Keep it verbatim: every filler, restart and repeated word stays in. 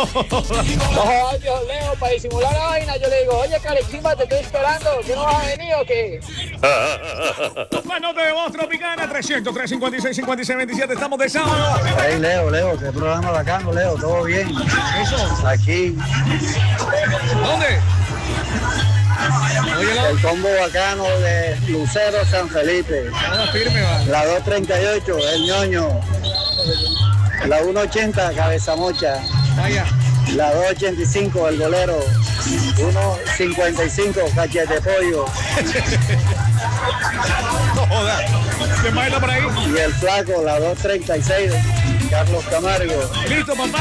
Ojo, Dios, Leo, para disimular la vaina, yo le digo, oye, Calexima, te estoy esperando, ¿qué no vas a venir o qué? La nota de voz tropicana, trescientos tres cincuenta y seis cincuenta y seis veintisiete, estamos de sábado. Hey, Leo, Leo, qué programa bacano, Leo, todo bien. Eso. Aquí, ¿Dónde? Oye, el combo bacano de Lucero San Felipe. la firme, va. La dos treinta y ocho, el ñoño. La uno ochenta, Cabeza Mocha. Vaya. La dos ochenta y cinco, el golero. uno cincuenta y cinco, Cachete Pollo. No joda. ¿Quién baila por ahí? Y el flaco, la dos treinta y seis, Carlos Camargo. Listo, papá.